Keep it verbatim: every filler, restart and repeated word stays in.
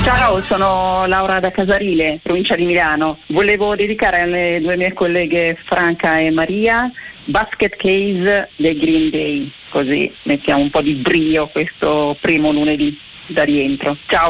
Ciao, sono Laura da Casarile, provincia di Milano. Volevo dedicare alle due mie colleghe Franca e Maria Basket Case dei Green Day, così mettiamo un po' di brio questo primo lunedì da rientro. Ciao.